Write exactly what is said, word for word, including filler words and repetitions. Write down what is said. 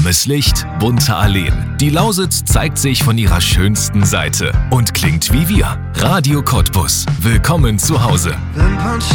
Warmes Licht, bunte Alleen. Die Lausitz zeigt sich von ihrer schönsten Seite und klingt wie wir. Radio Cottbus. Willkommen zu Hause.